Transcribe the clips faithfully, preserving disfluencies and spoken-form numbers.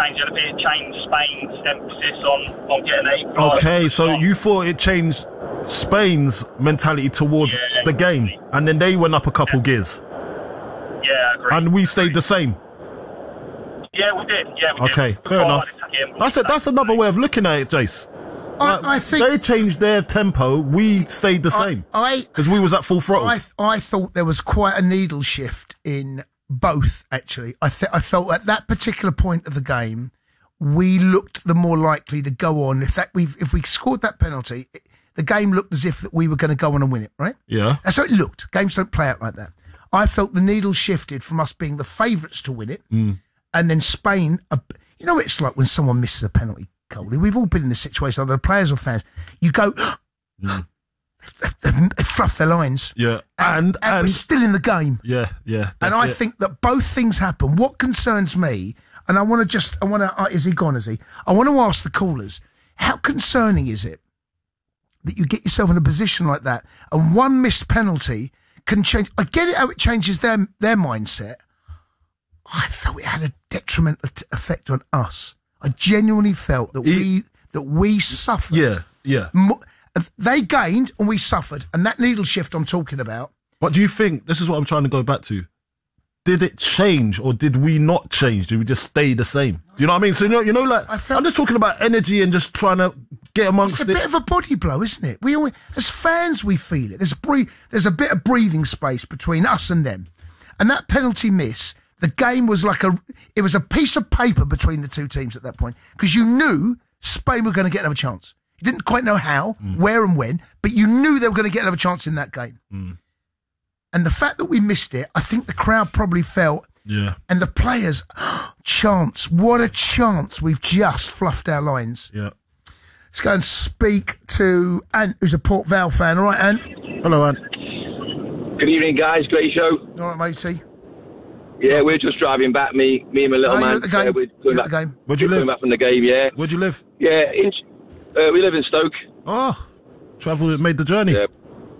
change anything. It changed Spain's emphasis on, on getting the equaliser. Okay, so you thought it changed Spain's mentality towards yeah, the game, and then they went up a couple yeah. gears. Yeah, I agree. And we stayed the same. Yeah, we did. Yeah, we okay, did. fair enough. That's a, that's another way of looking at it, Jace. I, like, I think they changed their tempo. We stayed the I, same. I because we was at full throttle. I I thought there was quite a needle shift in both. Actually, I th- I felt at that particular point of the game, we looked the more likely to go on. If that we if we scored that penalty, it, the game looked as if that we were going to go on and win it. Right? Yeah. That's how it looked. Games don't play out like that. I felt the needle shifted from us being the favourites to win it, mm. and then Spain. Uh, you know what it's like when someone misses a penalty. Coley. We've all been in this situation, either players or fans. You go, mm. they, they fluff their lines. Yeah. And, and, and we're still in the game. Yeah, yeah. And I it. think that both things happen. What concerns me, and I want to just, I want to, uh, is he gone, is he? I want to ask the callers, how concerning is it that you get yourself in a position like that and one missed penalty can change? I get it how it changes their, their mindset. I felt it had a detrimental t- effect on us. I genuinely felt that he, we that we suffered. Yeah, yeah. Mo- they gained and we suffered, and that needle shift I'm talking about. But do you think this is what I'm trying to go back to? Did it change, or did we not change? Did we just stay the same? Do you know what I mean? So you know, you know, like I felt, I'm just talking about energy and just trying to get amongst it. It's a it. bit of a body blow, isn't it? We always, as fans, we feel it. There's a bre- there's a bit of breathing space between us and them, and that penalty miss. The game was like a, it was a piece of paper between the two teams at that point because you knew Spain were going to get another chance. You didn't quite know how, mm. where and when, but you knew they were going to get another chance in that game. Mm. And the fact that we missed it, I think the crowd probably felt, yeah. and the players, chance, what a chance. We've just fluffed our lines. Yeah. Let's go and speak to Ant, who's a Port Vale fan. All right, Ant? Hello, Ant. Good evening, guys. Great show. All right, matey. Yeah, we're just driving back. Me, me and my little oh, man. At the game. Uh, we're going back, the game. Where'd you live? Coming back from the game. Yeah. Where'd you live? Yeah, in, uh, we live in Stoke. Oh, travelled, made the journey. Yeah.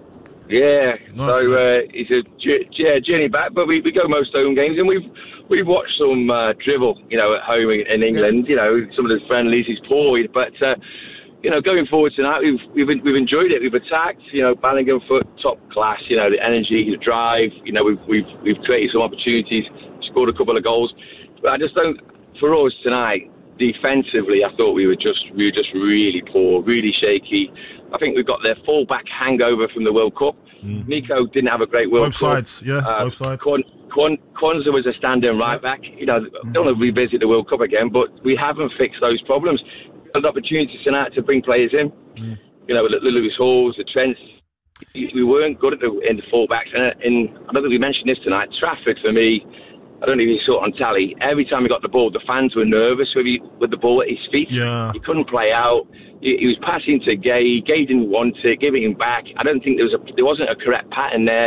Yeah. Nice, so uh, it's a yeah journey back, but we, we go most home games, and we've we've watched some uh, dribble, you know, at home in, in England. Yeah. You know, some of the friendlies is poor, but. Uh, You know, going forward tonight, we've we've we've enjoyed it. We've attacked. You know, Bellingham foot top class. You know, the energy, the drive. You know, we've we've we've created some opportunities, scored a couple of goals. But I just don't. For us tonight, defensively, I thought we were just we were just really poor, really shaky. I think we've got their full-back hangover from the World Cup. Mm. Nico didn't have a great World both Cup. Both sides, yeah, uh, both sides. Kwan, Kwan, Kwanzaa was a stand-in right back. You know, I don't want to revisit the World Cup again, but we haven't fixed those problems. An opportunity tonight to bring players in, mm. you know, the Lewis Halls, the Trents. We weren't good at the in the fullbacks, and, and I don't think we mentioned this tonight. Trafford for me, I don't know if you saw it on tally. Every time he got the ball, the fans were nervous with, he, with the ball at his feet. Yeah. He couldn't play out. He, he was passing to Gay. Gay didn't want it, giving him back. I don't think there was a there wasn't a correct pattern there.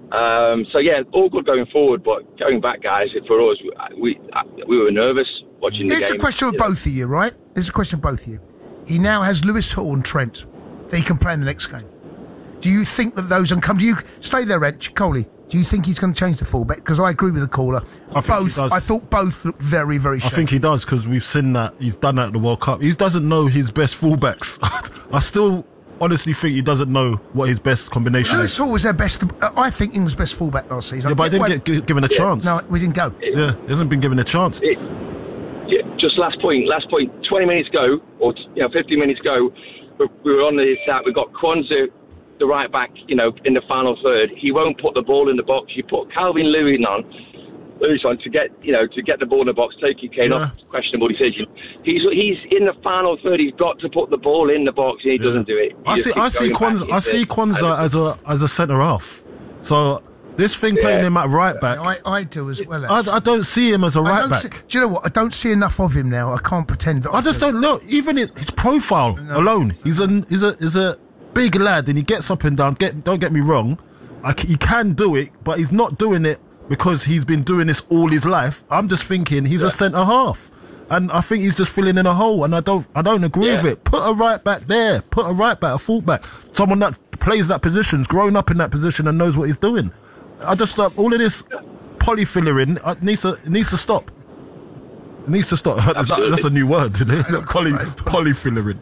Um, so yeah, all good going forward, but going back, guys, for us, we we were nervous watching the game. Here's a question for both of you, right? Here's a question for both of you. He now has Lewis Hall and Trent that he can play in the next game. Do you think that those and come? Do you stay there, Reg Coley? Do you think he's going to change the fullback? Because I agree with the caller. I think both. he does. I thought both looked very, very. I think he does because we've seen that he's done that at the World Cup. He doesn't know his best fullbacks. I still. honestly think he doesn't know what his best combination Lewis is. Hall was their best. Uh, I think England's best fullback last season. Yeah, but I didn't get g- given a yeah. chance. No, we didn't go. It, yeah, he hasn't been given a chance. It, yeah, just last point. Last point. Twenty minutes ago, or you know, fifteen minutes ago, we, we were on the attack. We got Kwanzaa, the right back, you know, in the final third. He won't put the ball in the box. You put Calvin Lewin on. Lewis on to get, you know, to get the ball in the box. Toki Kane yeah. off, questionable decision. He's he's in the final third. He's got to put the ball in the box, and he yeah. doesn't do it. He I see. I see Kwanzaa. I see Kwanzaa as a as a centre half. So this thing yeah. playing him at right back. I, I do as well. I, I don't see him as a right back. See, do you know what? I don't see enough of him now. I can't pretend. That I, I just do. don't know. Even his profile no. alone, he's a he's a he's a big lad, and he gets up and down. Get don't get me wrong, I, he can do it, but he's not doing it because he's been doing this all his life. I'm just thinking he's yeah. a centre half, and I think he's just filling in a hole. And I don't I don't agree yeah. with it. Put a right back there. Put a right back, a full back, someone that plays that position's grown up in that position and knows what he's doing. I just uh, all of this polyfillering uh, needs to needs to stop. It needs to stop. That's, that, that's a new word, isn't it? Poly, polyfillering.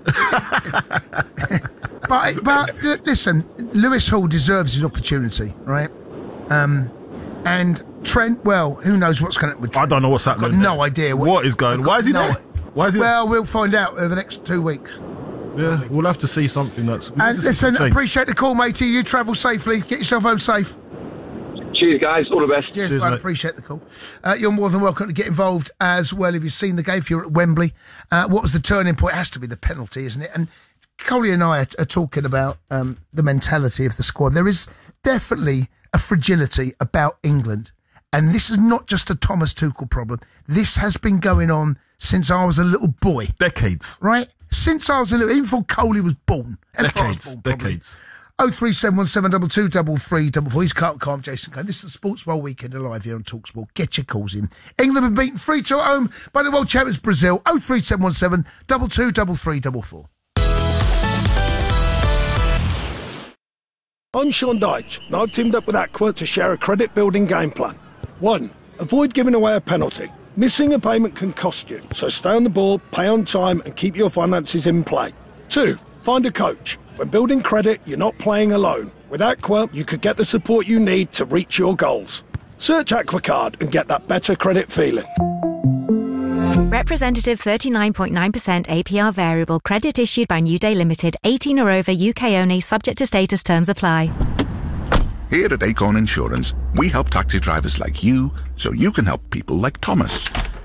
but but l- listen, Lewis Hall deserves his opportunity, right? Um, and Trent, well, who knows what's going to happen with Trent? I don't know what's happening. I've got there. no idea. What, what is going? Why is he no, there? Why is he? Well, we'll find out over the next two weeks. Yeah, we'll have to see something that's. And listen, appreciate the call, matey. You travel safely. Get yourself home safe. Cheers, guys. All the best. Cheers, Cheers, man. mate. Appreciate the call. Uh, you're more than welcome to get involved as well if you've seen the game. If you're at Wembley, uh, what was the turning point? It has to be the penalty, isn't it? And Coley and I are, are talking about um, the mentality of the squad. There is definitely a fragility about England. And this is not just a Thomas Tuchel problem. This has been going on since I was a little boy. Decades. Right? Since I was a little, even before Coley was born. And before I was Decades. born, probably. Decades. oh three seven one seven two two double three double four. He's Carl Calm, Jason Cohn. This is the Sports World Weekend alive here on TalkSport. Get your calls in. England have been beaten three two at home by the world champions Brazil. oh three seven one seven two two double three double four. I'm Sean Dyche, and I've teamed up with Aqua to share a credit-building game plan. One, avoid giving away a penalty. Missing a payment can cost you, so stay on the ball, pay on time, and keep your finances in play. Two, find a coach. When building credit, you're not playing alone. With Aqua, you could get the support you need to reach your goals. Search AquaCard and get that better credit feeling. Representative thirty-nine point nine percent A P R variable credit issued by New Day Limited, eighteen or over, U K only, subject to status, terms apply. Here at Acorn Insurance, we help taxi drivers like you so you can help people like Thomas.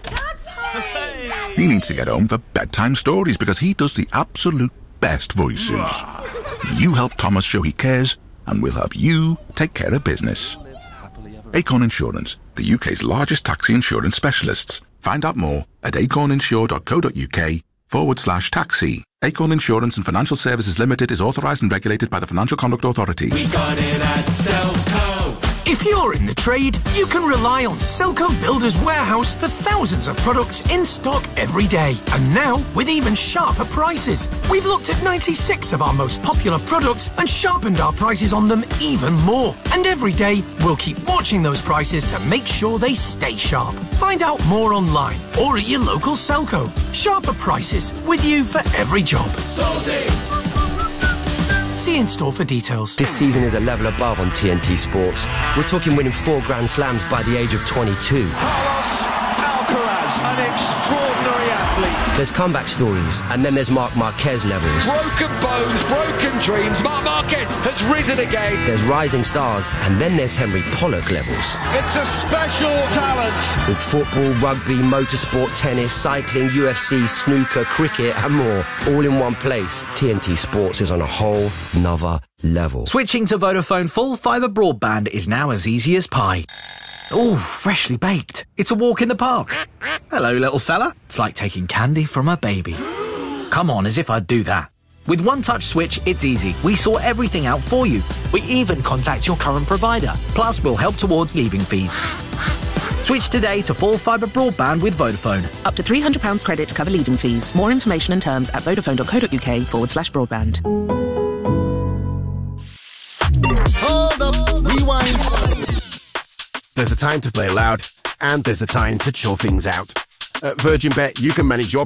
He needs to get home for bedtime stories because he does the absolute best voices. You help Thomas show he cares, and we'll help you take care of business. Acorn Insurance, the U K's largest taxi insurance specialists. Find out more at acorninsure.co.uk forward slash taxi. Acorn Insurance and Financial Services Limited is authorised and regulated by the Financial Conduct Authority. We got it at Selco. If you're in the trade, you can rely on Selco Builders Warehouse for thousands of products in stock every day. And now, with even sharper prices. We've looked at ninety-six of our most popular products and sharpened our prices on them even more. And every day, we'll keep watching those prices to make sure they stay sharp. Find out more online or at your local Selco. Sharper prices, with you for every job. Sold it. See in store for details. This season is a level above on T N T Sports. We're talking winning four Grand Slams by the age of twenty-two. Carlos Alcaraz, an extraordinary athlete. There's comeback stories, and then there's Marc Marquez levels. Broken bones, broken dreams. Marc Marquez has risen again. There's rising stars, and then there's Henry Pollock levels. It's a special talent. With football, rugby, motorsport, tennis, cycling, U F C, snooker, cricket, and more, all in one place, T N T Sports is on a whole nother level. Switching to Vodafone full fibre broadband is now as easy as pie. Ooh, freshly baked. It's a walk in the park. Hello, little fella. It's like taking candy from a baby. Come on, as if I'd do that. With One Touch Switch, it's easy. We sort everything out for you. We even contact your current provider. Plus, we'll help towards leaving fees. Switch today to full fibre broadband with Vodafone. Up to three hundred pounds credit to cover leaving fees. More information and terms at vodafone.co.uk forward slash broadband. Hold up, rewind. There's a time to play loud, and there's a time to chill things out. At Virgin Bet, you can manage your